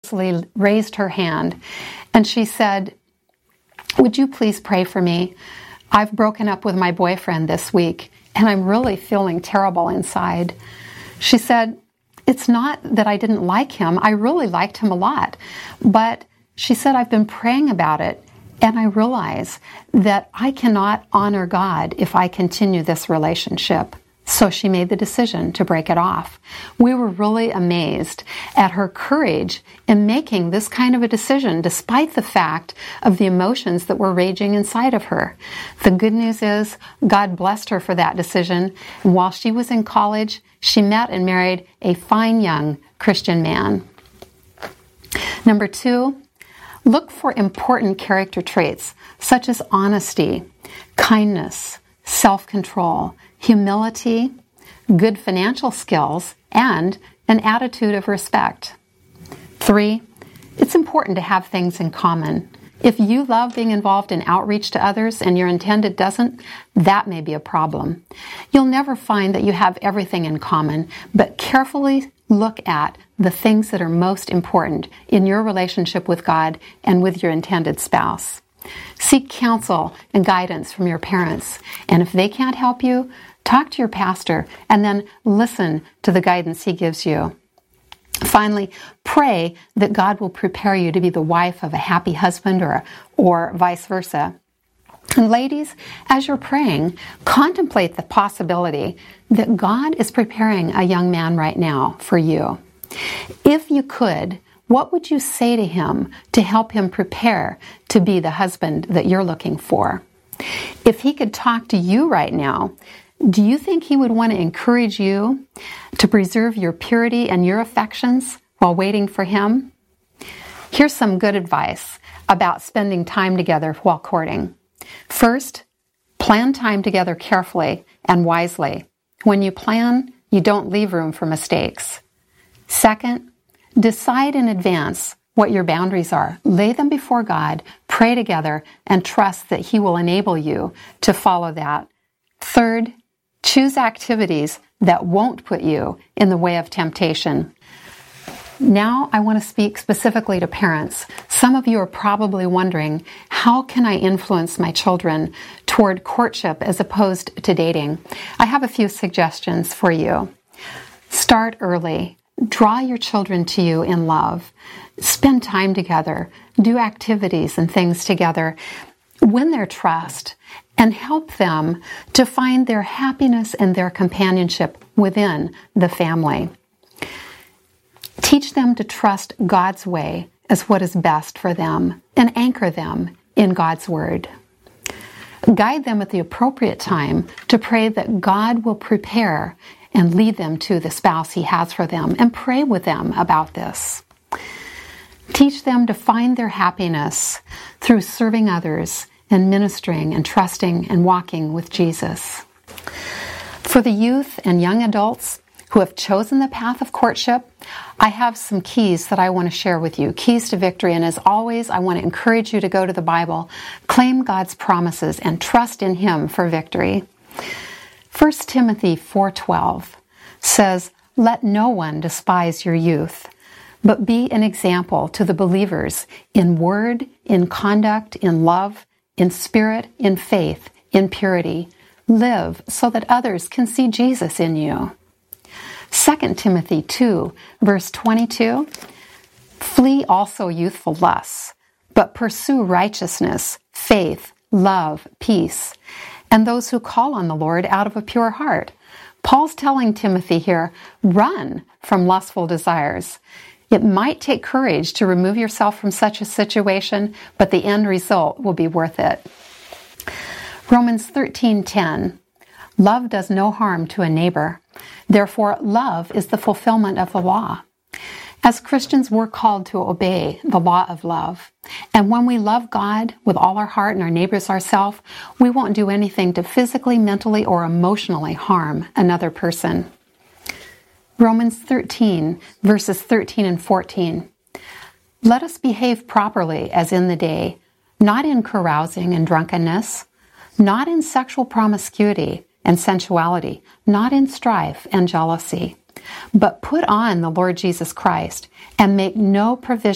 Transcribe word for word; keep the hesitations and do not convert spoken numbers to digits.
raised her hand, and she said, "Would you please pray for me? I've broken up with my boyfriend this week, and I'm really feeling terrible inside." She said, "It's not that I didn't like him. I really liked him a lot. But," she said, "I've been praying about it, and I realize that I cannot honor God if I continue this relationship." So she made the decision to break it off. We were really amazed at her courage in making this kind of a decision, despite the fact of the emotions that were raging inside of her. The good news is God blessed her for that decision. And while she was in college, she met and married a fine young Christian man. Number two, look for important character traits such as honesty, kindness, self-control, humility, good financial skills, and an attitude of respect. Three, it's important to have things in common. If you love being involved in outreach to others and your intended doesn't, that may be a problem. You'll never find that you have everything in common, but carefully look at the things that are most important in your relationship with God and with your intended spouse. Seek counsel and guidance from your parents, and if they can't help you, talk to your pastor and then listen to the guidance he gives you. Finally, pray that God will prepare you to be the wife of a happy husband or, or vice versa. And ladies, as you're praying, contemplate the possibility that God is preparing a young man right now for you. If you could, what would you say to him to help him prepare to be the husband that you're looking for? If he could talk to you right now, do you think he would want to encourage you to preserve your purity and your affections while waiting for him? Here's some good advice about spending time together while courting. First, plan time together carefully and wisely. When you plan, you don't leave room for mistakes. Second, decide in advance what your boundaries are. Lay them before God, pray together, and trust that He will enable you to follow that. Third, choose activities that won't put you in the way of temptation. Now I want to speak specifically to parents. Some of you are probably wondering, how can I influence my children toward courtship as opposed to dating? I have a few suggestions for you. Start early. Draw your children to you in love. Spend time together. Do activities and things together. Win their trust and help them to find their happiness and their companionship within the family. Teach them to trust God's way as what is best for them and anchor them in God's Word. Guide them at the appropriate time to pray that God will prepare and lead them to the spouse He has for them, and pray with them about this. Teach them to find their happiness through serving others and ministering and trusting and walking with Jesus. For the youth and young adults who have chosen the path of courtship, I have some keys that I want to share with you. Keys to victory. And as always, I want to encourage you to go to the Bible, claim God's promises, and trust in Him for victory. First Timothy four twelve says, "Let no one despise your youth, but be an example to the believers in word, in conduct, in love, in spirit, in faith, in purity. Live so that others can see Jesus in you." Second Timothy two, verse twenty-two, "Flee also youthful lusts, but pursue righteousness, faith, love, peace, and those who call on the Lord out of a pure heart." Paul's telling Timothy here, run from lustful desires. It might take courage to remove yourself from such a situation, but the end result will be worth it. Romans thirteen ten, "Love does no harm to a neighbor. Therefore, love is the fulfillment of the law." As Christians, we're called to obey the law of love. And when we love God with all our heart and our neighbors ourselves, we won't do anything to physically, mentally, or emotionally harm another person. Romans thirteen, verses thirteen and fourteen. "Let us behave properly as in the day, not in carousing and drunkenness, not in sexual promiscuity and sensuality, not in strife and jealousy, but put on the Lord Jesus Christ and make no provision